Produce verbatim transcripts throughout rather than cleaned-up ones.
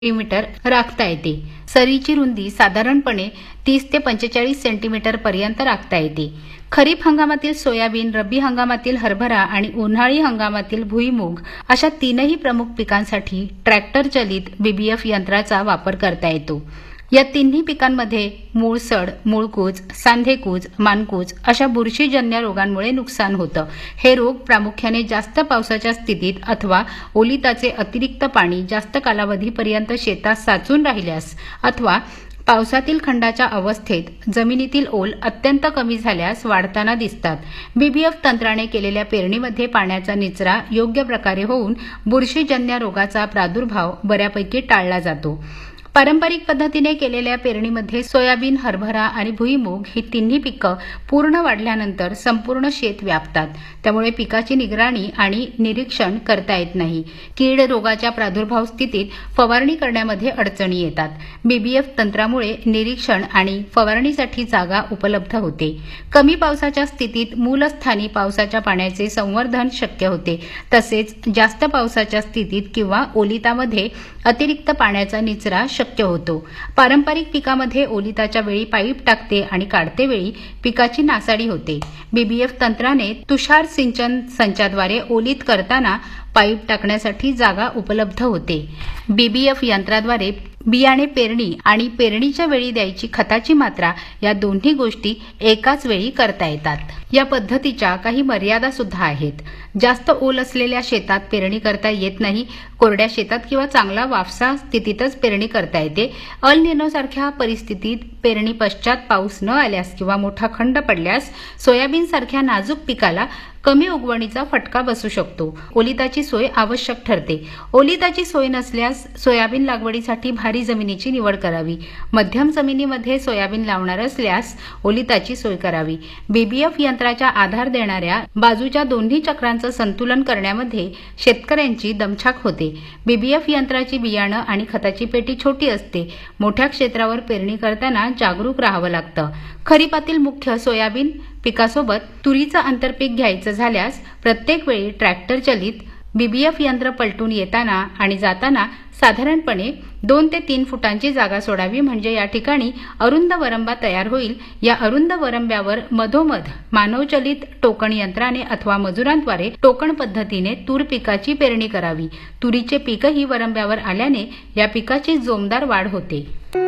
Centimetre राखता येते. सरीची रुंदी साधारणपणे तीस ते पंचेचाळीस सेंटीमीटर पर्यंत राखता येते. खरीप हंगामातील सोयाबीन, रब्बी हंगामातील हरभरा आणि उन्हाळी हंगामातील भुईमूग अशा तीनही प्रमुख पिकांसाठी ट्रॅक्टर चलित बीबीएफ यंत्राचा वापर करता येतो. या तिन्ही पिकांमध्ये मूळसड, मूळकूज, सांधेकूज, मानकूज अशा बुरशीजन्य रोगांमुळे नुकसान होतं. हे रोग प्रामुख्याने जास्त पावसाच्या स्थितीत अथवा ओलिताचे अतिरिक्त पाणी जास्त कालावधीपर्यंत शेतात साचून राहिल्यास अथवा पावसातील खंडाच्या अवस्थेत जमिनीतील ओल अत्यंत कमी झाल्यास वाढताना दिसतात. बीबीएफ तंत्राने केलेल्या पेरणीमध्ये पाण्याचा निचरा योग्य प्रकारे होऊन बुरशीजन्य रोगाचा प्रादुर्भाव बऱ्यापैकी टाळला जातो. पारंपरिक पद्धतीने केलेल्या पेरणीमध्ये सोयाबीन, हरभरा आणि भुईमूग ही तिन्ही पिकं पूर्ण वाढल्यानंतर संपूर्ण शेत व्यापतात. त्यामुळे पिकाची निगराणी आणि निरीक्षण करता येत नाही. कीड रोगाच्या प्रादुर्भाव स्थितीत फवारणी करण्यामध्ये अडचणी येतात. बीबीएफ तंत्रामुळे निरीक्षण आणि फवारणीसाठी जागा उपलब्ध होते. कमी पावसाच्या स्थितीत मूलस्थानी पावसाच्या पाण्याचे संवर्धन शक्य होते. तसेच जास्त पावसाच्या स्थितीत किंवा ओलितामध्ये अतिरिक्त पाण्याचा निचरा शक्य होतो. पारंपरिक पिकामध्ये ओलिताच्या वेळी पाईप टाकते आणि काढते वेळी पिकाची नासाडी होते. बीबीएफ तंत्राने तुषार सिंचन संचाद्वारे ओलीत करताना पाईप टाकण्यासाठी जागा उपलब्ध होते. बीबीएफ यंत्राद्वारे बियाणे पेरणी आणि पेरणीच्या वेळी द्यायची खताची मात्रा या दोन्ही गोष्टी एकाच वेळी करता येतात. या पद्धतीच्या काही मर्यादा सुद्धा आहेत. जास्त ओल असलेल्या शेतात पेरणी करता येत नाही. कोरड्या शेतात किंवा चांगला वाफसा स्थितीतच पेरणी करता येते. अल निनोसारख्या परिस्थितीत पेरणी पश्चात पाऊस न आल्यास किंवा मोठा खंड पडल्यास सोयाबीन सारख्या नाजूक पिकाला कमी उगवणीचा फटका बसू शकतो. ओलिताची सोय आवश्यक ठरते. ओलिताची सोय नसल्यास सोयाबीन लागवडीसाठी भारी जमिनीची निवड करावी. मध्यम जमिनीमध्ये सोयाबीन लावणार असल्यास ओलिताची सोय करावी. बीबीएफ यंत्राच्या आधार देणाऱ्या बाजूच्या दोन्ही चक्रांचं संतुलन करण्यामध्ये शेतकऱ्यांची दमछाक होते. बीबीएफ यंत्राची बियाणं आणि खताची पेटी छोटी असते. मोठ्या क्षेत्रावर पेरणी करताना जागरूक राहावं लागतं. खरीपातील मुख्य सोयाबीन पिकासोबत तुरीचं आंतरपीक घ्यायचं झाल्यास प्रत्येक वेळी ट्रॅक्टर चलित बीबीएफ यंत्र पलटून येताना आणि जाताना साधारणपणे दोन ते तीन फुटांची जागा सोडावी. म्हणजे या ठिकाणी अरुंद वरंबा तयार होईल. या अरुंद वरंब्यावर मधोमध मानवचलित टोकण यंत्राने अथवा मजुरांद्वारे टोकण पद्धतीने तूर पिकाची पेरणी करावी. तुरीचे पीकही वरंब्यावर आल्याने या पिकाची जोमदार वाढ होते.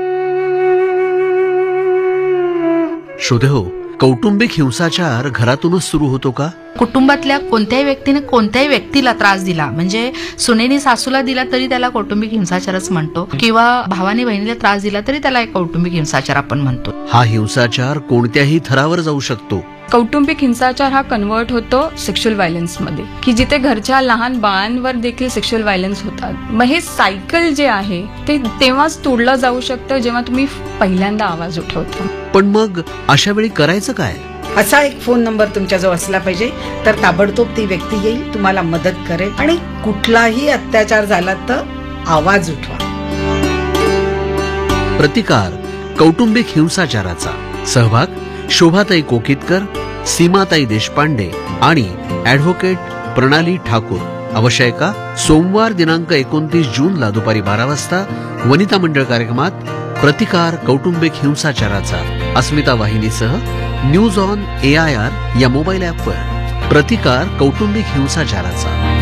श्रोते हो, कौटुंबिक हिंसाचार घरातूनच सुरू होतो का? कुटुंबातल्या कोणत्याही व्यक्तीने कोणत्याही व्यक्तीला त्रास दिला म्हणजे सुनेनी सासूला दिला तरी त्याला कौटुंबिक हिंसाचारच म्हणतो किंवा भावाने बहिणीला त्रास दिला तरी त्याला एक कौटुंबिक हिंसाचार आपण म्हणतो. हा हिंसाचार कोणत्याही थरावर जाऊ शकतो. कौटुंबिक हिंसाचार हा कन्वर्ट होतो सेक्शुअल व्हायलन्स मध्ये, की जिथे घरच्या लहान बाळांवर देखील सेक्शुअल व्हायलन्स होतात. मग हे सायकल जे आहे ते तेव्हाच तोडलं जाऊ शकतं जेव्हा तुम्ही पहिल्यांदा आवाज उठवता. पण मग अशा वेळी करायचं काय? असा एक फोन नंबर तुमच्याजवळ असला पाहिजे तर ताबडतोब ती व्यक्ती येईल, तुम्हाला मदत करेल आणि कुठलाही अत्याचार झाला तर आवाज उठवा. प्रतिकार कौटुंबिक हिंसाचाराचा. सहभाग शोभाताई कोकितकर, सीमाताई देशपांडे आणि ॲडव्होकेट प्रणाली ठाकूर. अवश्य ऐका सोमवार दिनांक एकोणतीस जूनला दुपारी बारा वाजता वनिता मंडळ कार्यक्रमात प्रतिकार कौटुंबिक हिंसाचाराचा अस्मिता वाहिनीसह news on A I R या मोबाईल ॲपवर. प्रतिकार कौटुंबिक हिंसाचाराचा.